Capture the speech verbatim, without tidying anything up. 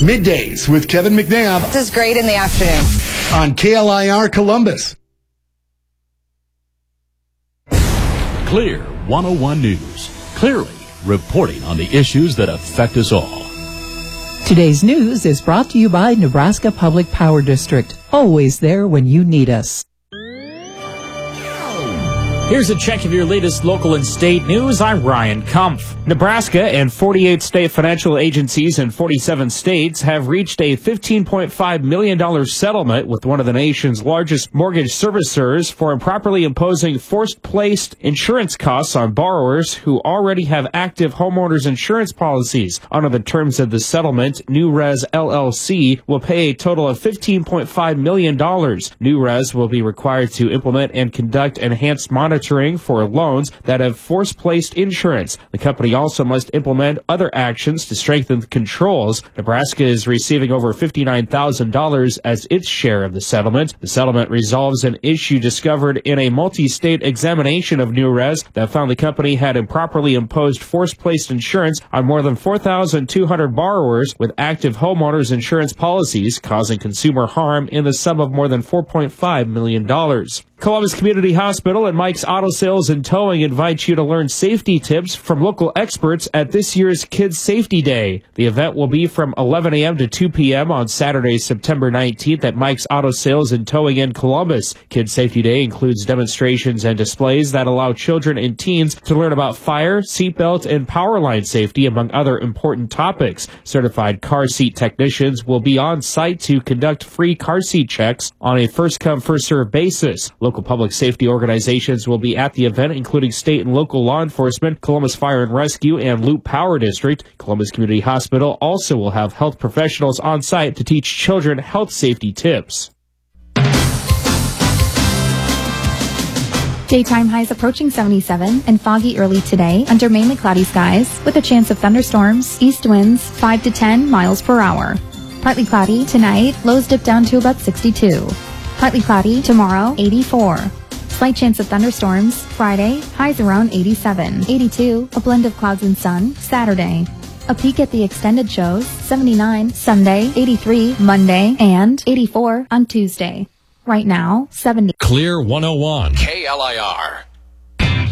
Middays with Kevin McNabb. This is great in the afternoon. On K L I R Columbus. Clear one oh one News. Clearly reporting on the issues that affect us all. Today's news is brought to you by Nebraska Public Power District. Always there when you need us. Here's a check of your latest local and state news. I'm Ryan Kumpf. Nebraska and forty-eight state financial agencies in forty-seven states have reached a fifteen point five million dollars settlement with one of the nation's largest mortgage servicers for improperly imposing forced-placed insurance costs on borrowers who already have active homeowners insurance policies. Under the terms of the settlement, NewRez L L C will pay a total of fifteen point five million dollars. NewRez will be required to implement and conduct enhanced monitoring for loans that have force-placed insurance. The company also must implement other actions to strengthen the controls. Nebraska is receiving over fifty-nine thousand dollars as its share of the settlement. The settlement resolves an issue discovered in a multi-state examination of NewRez that found the company had improperly imposed force-placed insurance on more than four thousand two hundred borrowers with active homeowners insurance policies, causing consumer harm in the sum of more than four point five million dollars. Columbus Community Hospital and Mike's Auto Sales and Towing invite you to learn safety tips from local experts at this year's Kids Safety Day. The event will be from eleven a.m. to two p.m. on Saturday, September nineteenth at Mike's Auto Sales and Towing in Columbus. Kids Safety Day includes demonstrations and displays that allow children and teens to learn about fire, seatbelt, and power line safety, among other important topics. Certified car seat technicians will be on site to conduct free car seat checks on a first-come, first-served basis. Local public safety organizations will be at the event, including state and local law enforcement, Columbus Fire and Rescue, and Loop Power District. Columbus Community Hospital also will have health professionals on site to teach children health safety tips. Daytime highs approaching seventy-seven and foggy early today under mainly cloudy skies with a chance of thunderstorms, east winds five to ten miles per hour. Partly cloudy tonight, lows dip down to about sixty-two. Partly cloudy tomorrow, eighty-four. Slight chance of thunderstorms Friday, highs around eighty-seven. eighty-two, a blend of clouds and sun Saturday. A peek at the extended shows, seventy-nine Sunday, eighty-three Monday, and eighty-four on Tuesday. Right now, seventy. Clear one oh one. K L I R.